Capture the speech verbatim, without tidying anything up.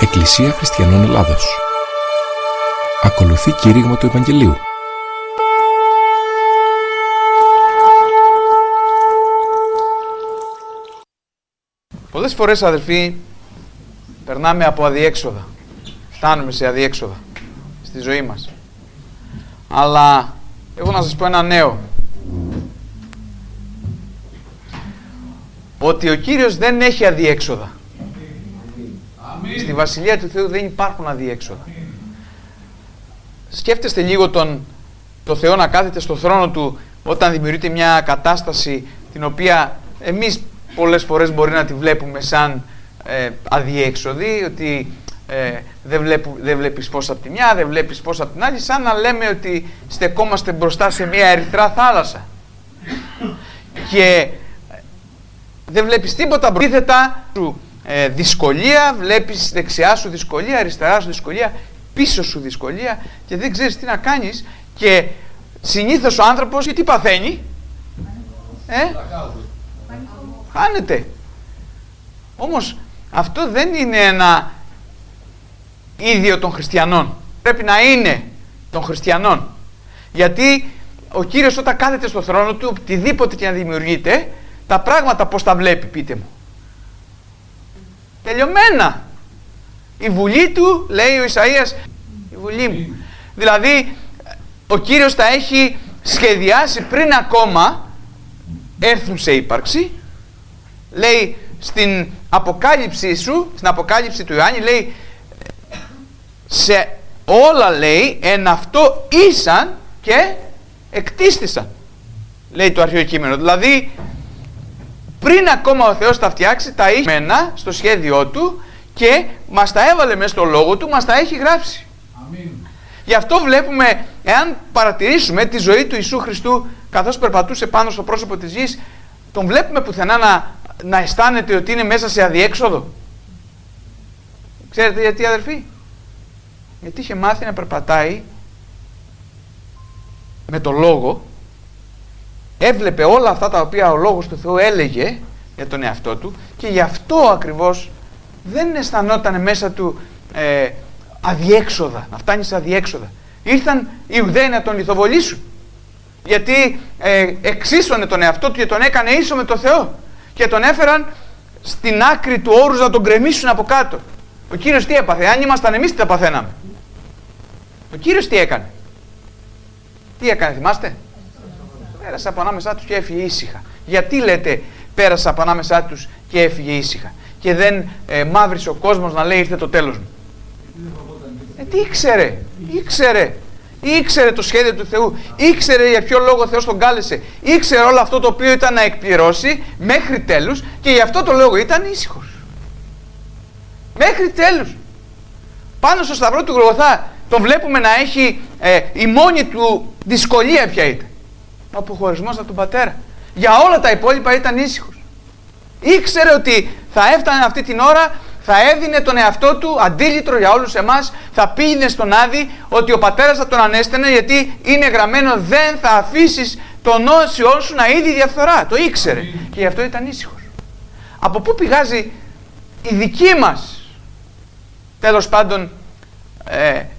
Εκκλησία Χριστιανών Ελλάδος. Ακολουθεί κήρυγμα του Ευαγγελίου. Πολλές φορές, αδελφοί, περνάμε από αδιέξοδα. Φτάνουμε σε αδιέξοδα στη ζωή μας. Αλλά έχω να σας πω ένα νέο. Ότι ο Κύριος δεν έχει αδιέξοδα. Αμήν. Στη Βασιλεία του Θεού δεν υπάρχουν αδιέξοδα. Σκέφτεστε λίγο τον, το Θεό να κάθεται στο θρόνο Του όταν δημιουργείται μια κατάσταση την οποία εμείς πολλές φορές μπορεί να τη βλέπουμε σαν ε, αδιέξοδη, ότι ε, δεν, βλέπου, δεν βλέπεις πώς από τη μια, δεν βλέπεις πώς από την άλλη, σαν να λέμε ότι στεκόμαστε μπροστά σε μια ερυθρά θάλασσα και δεν βλέπεις τίποτα. Αντίθετα σου ε, δυσκολία, βλέπεις δεξιά σου δυσκολία, αριστερά σου δυσκολία, πίσω σου δυσκολία και δεν ξέρεις τι να κάνεις. Και συνήθως ο άνθρωπος τι παθαίνει? Ε? Χάνεται. Όμως αυτό δεν είναι ένα ίδιο των χριστιανών. Πρέπει να είναι των χριστιανών. Γιατί ο Κύριος όταν κάθεται στο θρόνο Του, οτιδήποτε και να δημιουργείται, τα πράγματα πώς τα βλέπει, πείτε μου? Τελειωμένα. Η βουλή Του, λέει ο Ισαΐας, η βουλή μου. Δηλαδή, ο Κύριος τα έχει σχεδιάσει πριν ακόμα έρθουν σε ύπαρξη. Λέει στην αποκάλυψη σου, στην αποκάλυψη του Ιωάννη, λέει σε όλα, λέει, εν αυτό ήσαν και εκτίστησαν, λέει το αρχαίο κείμενο. Δηλαδή πριν ακόμα ο Θεός τα φτιάξει, τα είχε μένα στο σχέδιό Του και μας τα έβαλε μέσα στο λόγο Του, μας τα έχει γράψει. Αμήν. Γι' αυτό βλέπουμε, εάν παρατηρήσουμε τη ζωή του Ιησού Χριστού καθώς περπατούσε πάνω στο πρόσωπο της γης, τον βλέπουμε πουθενά να, να αισθάνεται ότι είναι μέσα σε αδιέξοδο. Ξέρετε γιατί, αδερφοί? Γιατί είχε μάθει να περπατάει με το λόγο, έβλεπε όλα αυτά τα οποία ο λόγος του Θεού έλεγε για τον εαυτό του και γι' αυτό ακριβώς δεν αισθανόταν μέσα του ε, αδιέξοδα, να φτάνει σε αδιέξοδα. Ήρθαν οι Ιουδαίοι να τον λιθοβολήσουν, γιατί ε, εξίσωνε τον εαυτό του και τον έκανε ίσο με τον Θεό και τον έφεραν στην άκρη του όρους να τον γκρεμίσουν από κάτω. Ο Κύριος τι έπαθε? Αν ήμασταν εμείς τι τα παθαίναμε? Ο Κύριος τι έκανε? Τι έκανε, θυμάστε? Πέρασε από ανάμεσά τους και έφυγε ήσυχα. Γιατί λέτε πέρασε από ανάμεσά τους και έφυγε ήσυχα και δεν ε, μαύρισε ο κόσμος να λέει ήρθε το τέλος μου? Ε, τι ήξερε, ήξερε, ήξερε το σχέδιο του Θεού, ήξερε για ποιο λόγο ο Θεός τον κάλεσε, ήξερε όλο αυτό το οποίο ήταν να εκπληρώσει μέχρι τέλους και γι' αυτό το λόγο ήταν ήσυχος. Μέχρι τέλους. Πάνω στο σταυρό του Γολγοθά τον βλέπουμε να έχει ε, η μόνη του δυσκολία ποια ήταν? Ο αποχωρισμός από τον Πατέρα. Για όλα τα υπόλοιπα ήταν ήσυχος. Ήξερε ότι θα έφτανε αυτή την ώρα, θα έδινε τον εαυτό του αντίλητρο για όλους εμάς, θα πήγαινε στον Άδη, ότι ο Πατέρας θα τον ανέστενε, γιατί είναι γραμμένο δεν θα αφήσεις τον όσιό σου να είδει διαφθορά. Το ήξερε και γι' αυτό ήταν ήσυχος. Από πού πηγάζει η δική μας, τέλος πάντων, ε,